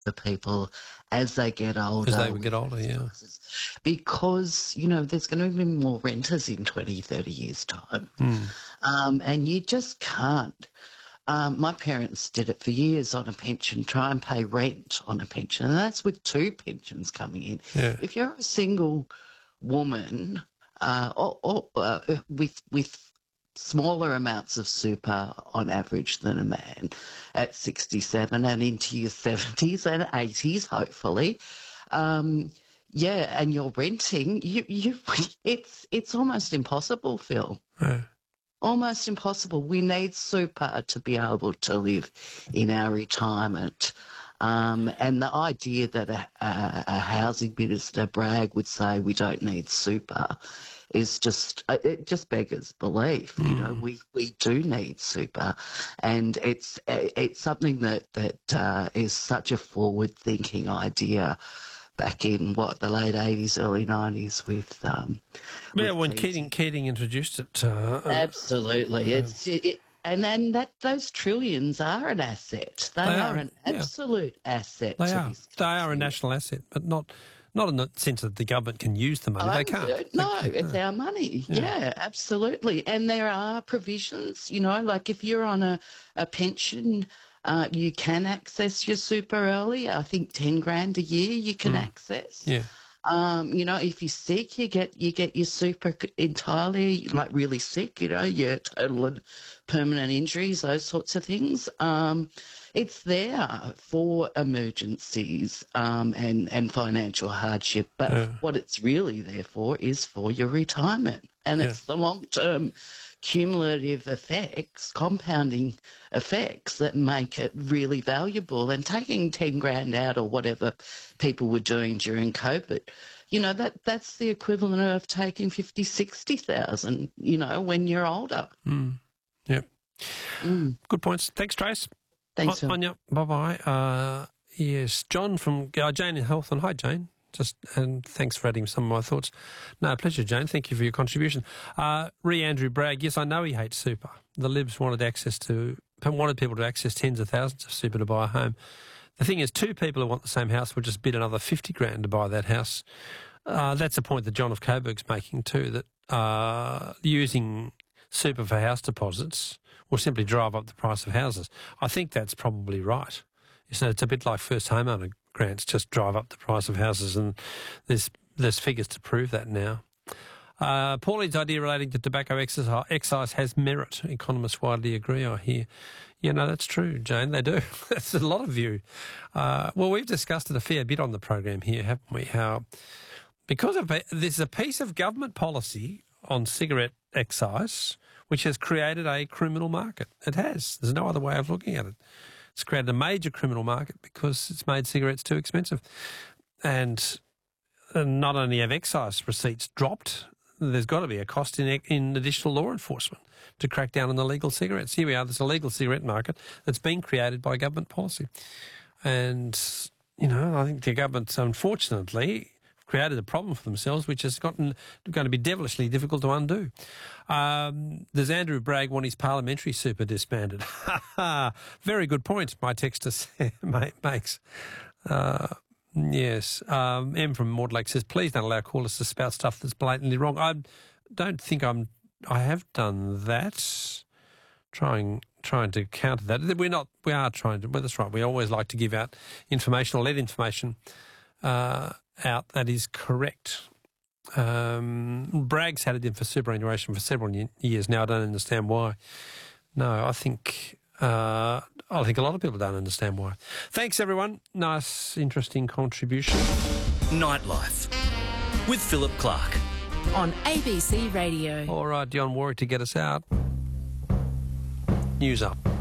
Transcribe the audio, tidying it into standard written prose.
for people as they get older. As they would get older, yeah. Because, there's going to be more renters in 20, 30 years' time. And you just can't. My parents did it for years on a pension, try and pay rent on a pension, and that's with 2 pensions coming in. Yeah. If you're a single woman with smaller amounts of super on average than a man at 67 and into your 70s and 80s, hopefully, and you're renting, it's almost impossible, Phil. Yeah. Almost impossible. We need super to be able to live in our retirement. And the idea that a housing minister, Bragg, would say we don't need super is it just beggars belief. We do need super, and it's something that is such a forward-thinking idea. Back in the late 80s, early 90s with when Keating introduced it. Absolutely. And then those trillions are an asset. They are an absolute asset. They are a national asset, but not in the sense that the government can use the money. They can't. No, it's our money. Yeah, absolutely. And there are provisions, like if you're on a pension, you can access your super early. I think $10,000 a year you can access. Yeah. If you're sick, you get your super entirely, like really sick, your total and permanent injuries, those sorts of things. It's there for emergencies and financial hardship, but what it's really there for is for your retirement. And it's the long-term cumulative effects, compounding effects that make it really valuable. And taking $10,000 out or whatever people were doing during COVID, that's the equivalent of taking 50, 60,000, when you're older. Yep. Good points. Thanks, Trace. Thanks, Anya. Bye-bye. Yes, John from Jane in Health. And hi, Jane. And thanks for adding some of my thoughts. No, pleasure, Jane. Thank you for your contribution. Andrew Bragg, yes, I know he hates super. The Libs wanted people to access tens of thousands of super to buy a home. The thing is, 2 people who want the same house will just bid another $50,000 to buy that house. That's a point that John of Coburg's making too, that using super for house deposits will simply drive up the price of houses. I think that's probably right. It's a bit like first homeowner grants, just drive up the price of houses, and there's figures to prove that now. Paulie's idea relating to tobacco excise has merit. Economists widely agree, I hear. That's true, Jane, they do. That's a lot of view. We've discussed it a fair bit on the program here, haven't we? How, because there's a piece of government policy on cigarette excise which has created a criminal market. It has. There's no other way of looking at it. It's created a major criminal market because it's made cigarettes too expensive. And not only have excise receipts dropped, there's got to be a cost in additional law enforcement to crack down on illegal cigarettes. Here we are, there's a legal cigarette market that's been created by government policy. And, I think the government's unfortunately created a problem for themselves, which is going to be devilishly difficult to undo. Does Andrew Bragg want his parliamentary super disbanded? Very good point, my texter makes. Yes. M from Mortlake says, please don't allow callers to spout stuff that's blatantly wrong. I don't think I have done that. Trying to counter that. We are trying to, well, that's right. We always like to give out information or let information out that is correct. Bragg's had it in for superannuation for several years now. I don't understand why. No, I think a lot of people don't understand why. Thanks, everyone. Nice, interesting contribution. Nightlife with Philip Clark on ABC Radio. All right, Dionne Warwick to get us out. News up.